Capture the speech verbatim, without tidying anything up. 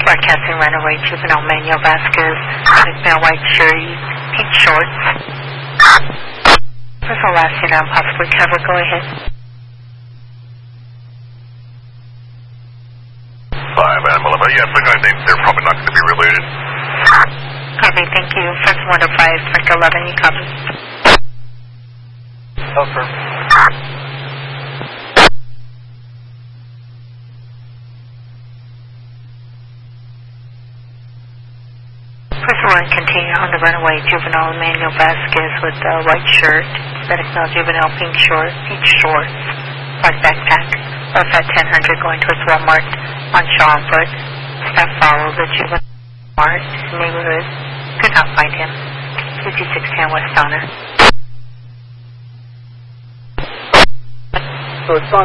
Broadcasting runaway juvenile Manuel Vasquez, male white shirt, pink shorts. Personal last unit on possibly cover. Go ahead. Five Animal. Yes, look, I think they're probably not going to be related. Copy. Thank you. First one to five, Frank eleven. You copy? Over. First one, continue on the runaway juvenile Manuel Vasquez with the white shirt, Hispanic male juvenile pink short, pink shorts, white backpack. Left at ten hundred going towards Walmart on Shaw on foot. Staff follow the juvenile Walmart neighborhood. Could not find him. fifty-six ten West Donner. So it's on